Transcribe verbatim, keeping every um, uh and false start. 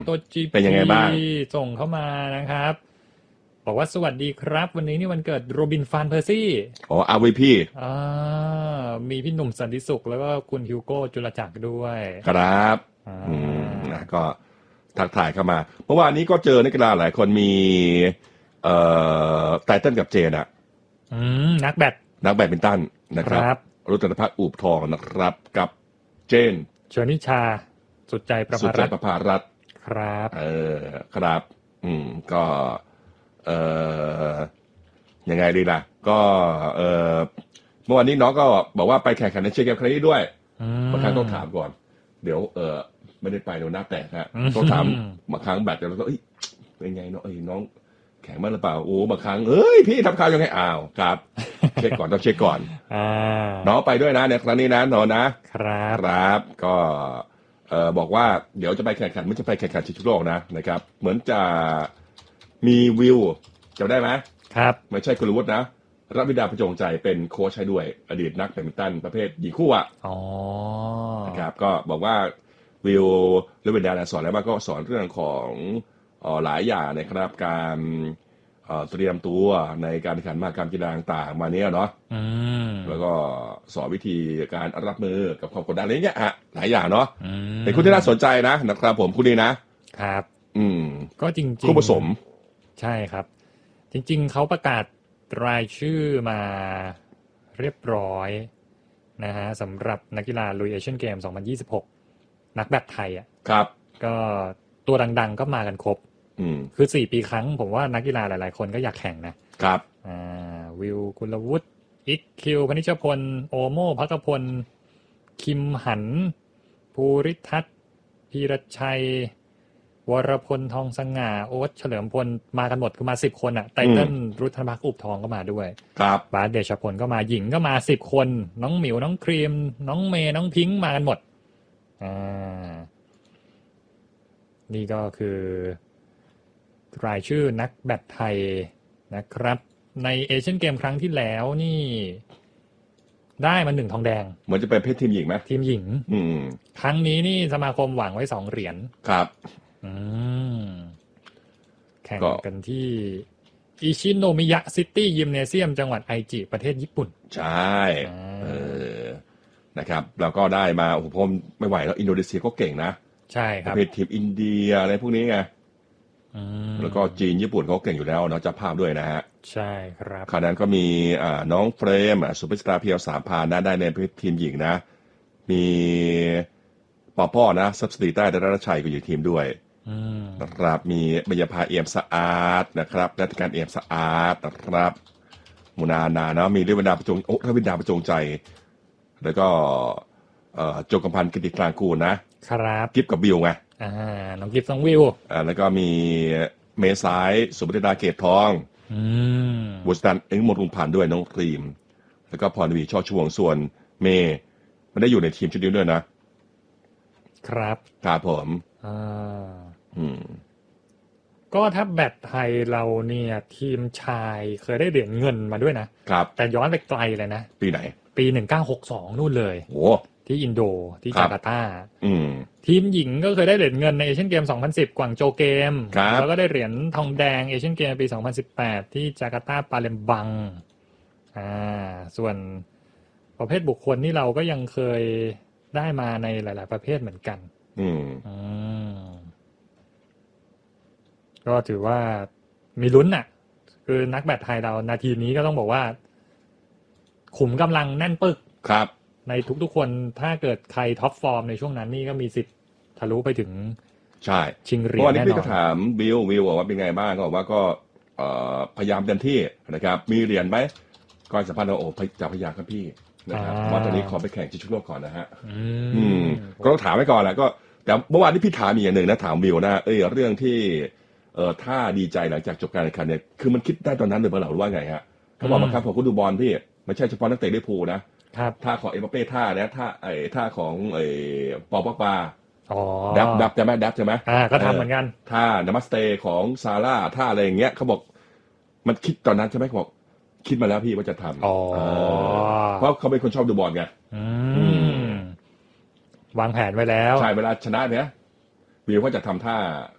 ตัว จีเป็นยังไงพีบ้างส่งเข้ามานะครับบอกว่าสวัสดีครับวันนี้นี่วันเกิดโรบินฟานเพอร์ซี่อ๋อ อาร์ วี พีอ่ามีพี่หนุ่มสันติสุขแล้วก็คุณฮิวโก้จุลจักรด้วยครับอ่าอืมนะก็ทักทายเข้ามา เมื่อวานนี้ก็เจอนักกีฬาหลายคนมีเอ่อไตเติ้ลกับเจนอะอืมนักแบดนักแบดมินตันนะครับครับรุตนภักดิ์อูบทองนะครับกับเจนชวนิชาสุดใจประสุดภาใจรัตปน์ระภารัตน์ครับเออครับ อืมก็เออยังไงดีล่ะ ก็เออเมื่อวานนี้น้องก็บอกว่าไปแข่งขันในเชียร์เกมครั้งนี้ด้วยอืมบางครั้งต้องถามก่อน เดี๋ยวเออไม่ได้ไปเดี๋ยวหน้าแตกฮะอืมต้องถามบางครั้งแบตเดี๋ยวเราก็เอ้ยเป็นไงเนาะเอ้ยน้องแข็งมากหรือเปล่าโอ้บางครั้งเอ้ยพี่ทำข่าวยังไงอ้าวครับ เช็คก่อนต้องเช็คก่อนอ่าน้องไปด้วยนะในครั้งนี้นะน้องนะครับ ครับก็เอ่อบอกว่าเดี๋ยวจะไปแข่งขันไม่จะไปแข่งขันชิงแชมป์โลกนะนะครับ เหมือนจะมีวิวจำได้ไหมครับไม่ใช่คุณวุฒินะรับวิดาประจงใจเป็นโค้ชให้ด้วยอดีตนักแบดมินตันประเภทหญิงคู่อ่ะอ๋อนะครับก็บอกว่าวิวหรือวิดาสอนแล้วว่าก็สอนเรื่องของเอ่อหลายอย่างนะครับการเอ่อเตรียมตัวในการแข่งขันมหกรรมกีฬาต่างๆมาเนี้ยเนาะอืมแล้วก็สอนวิธีการรับมือกับความกดดันอะไรเงี้ยฮะหลายอย่างเนาะอืมเป็นคู่ที่น่าสนใจนะนะครับผมคู่นี้นะครับ อืมก็จริงๆคู่ผสมใช่ครับ จริงๆ เขาประกาศรายชื่อมาเรียบร้อยนะฮะสำหรับนักกีฬาลุยเอเชียนเกม สองพันยี่สิบหก นักแบดไทยอ่ะครับก็ตัวดังๆ ก็มากันครบอืมคือสี่ปีครั้ง ผมว่านักกีฬาหลายๆ คนก็อยากแข่งนะครับ อ่าวิวกุลวุฒิอิกคิวพนิชพล โอโม่พักพล คิมหัน ภูริทัศน์พีรชัย วรพลทองสง่า โอ๊ตเฉลิมพล มากันหมดคือมาสิบคนอ่ะ ไตเติ้ลรุทธนภักดิ์อุบทองก็มาด้วยครับบาสเดชพลก็มาหญิงก็มาสิบคน น้องหมิว น้องครีม น้องเมย์ น้องพิงค์มากันหมด อ่า นี่ก็คือ รายชื่อนักแบดไทยนะครับ ในเอเชียนเกมครั้งที่แล้วนี่ ได้มาหนึ่งทองแดงเหมือนจะเป็นเพศทีมหญิงไหมทีมหญิงอืมครั้งนี้นี่สมาคมหวังไว้สองเหรียญครับอืม แข่งก็กันที่อิชิโนมิยะซิตี้ยิมเนเซียมจังหวัดไอจิประเทศญี่ปุ่นใช่อ่าเออนะครับแล้วก็ได้มาโอ้โหผมไม่ไหวแล้วอินโดนีเซียก็เก่งนะใช่คปรับระเภททีมอินเดียอะไรพวกนี้ไงอืมแล้วก็จีนญี่ปุ่นเขาเก่งอยู่แล้วเนาะเจะภาพด้วยนะฮะใช่ครับคราวนั้นก็มีอ่าน้องเฟรมอ่ะซูเปอร์สตาร์เพียวสามพันนะได้ในประเภททีมหญิงนะ มีปอป้อนะซับสตีใต้ดาราชัยก็อยู่ทีมด้วยอืมนะครับมีบรรยาภาเอี่ยมสะอาดนะครับนักการเอี่ยมสะอาดนะครับมุนานาเนาะมีเรื่องบรรดาประจงโอ้ระวินดาประจงใจ แล้วก็เอ่อโจกำพันธ์กิติกลางกูลนะครับ กิฟกับบิวไงอ่า น้องกิฟต์น้องวิวอ่าแล้วก็มีเมษายสุบดิดาเกตทองอืมบุษตันเอ็งหมดลุงผ่านด้วยน้องครีม แล้วก็พรวีช่อช่วงส่วนเมย์มันได้อยู่ในทีมชุดนี้ด้วยนะครับ ครับผมอ่าอืมก็ถ้าแบดไทยเราเนี่ยทีมชายเคยได้เหรียญเงินมาด้วยนะครับแต่ย้อนไปไกลเลยนะปีไหนปีหนึ่งเก้าหกสองนู่นเลยโอ้ที่อินโดที่ครัจาบการ์ตาอืมทีมหญิงก็เคยได้เหรียญเงินในเอเชียนเกม สองพันสิบ กวางโจวเกมครับแล้วก็ได้เหรียญทองแดงเอเชียนเกมปี สองพันสิบแปด ที่จาการ์ตาปาเลมบัง อ่า ส่วนประเภทบุคคลนี่เราก็ยังเคยได้มาในหลาย ๆ ประเภทเหมือนกันอืมอืม ก็ถือว่ามีลุ้นน่ะ คือนักแบดไทยเรานาทีนี้ก็ต้องบอกว่า ขุมกำลังแน่นปึกครับในทุกๆคนถ้าเกิดใครท็อปฟอร์มในช่วงนั้นนี่ก็มีสิทธิ์ทะลุไปถึงใช่ชิงเหรีเมื่ยอญวานนี้แน่นพี่อก็นถามวิววิวบอกว่าเป็นไงบ้างก็บอกว่าก็เอ่อพยายามเต็มที่นะครับ มีเหรียญไหมก็ให้สัมภาษณ์ว่าโอ้จะพยายามครับพี่นะครับอ่าว่าตอนนี้ขอไปแข่งชิงแชมป์โลกก่อนนะฮะอือืมมก็ต้องถามไว้ก่อนแหละก็แต่เมื่อวานที่พี่ถามอีกอย่างหนึ่งนะถามวิวนะเออเรื่องที่เอ่อถ้าดีใจหลังจากจบการแข่งขันเนี่ยคือมันคิดได้ตอนนั้นเลยเปล่าหรือว่าไงฮะเขาบอกอืมบางครั้งผมก็ดูบอลพี่ไม่ใช่เฉพาะนักเตะลิเวอร์พูลนะครับ ท่าของเอ็มบัปเป้ท่าเนี่ยท่าไอ้ท่าของไอ้ปอปปาอ๋อดับดับใช่ไหมดับใช่ไหมอ่าก็ทำเหมือนกันท่านามัสเตของซาร่าท่าอะไรอย่างเงี้ยเขาบอกมันคิดตอนนั้นใช่ไหมเขาบอกคิดมาแล้วพี่ว่าจะทำอ๋อเออเพราะเขาเป็นคนชอบดูบอลไงอือืม วางแผนไว้แล้วใช่เวลาชนะเนี่ยวิวก็จะทำท่า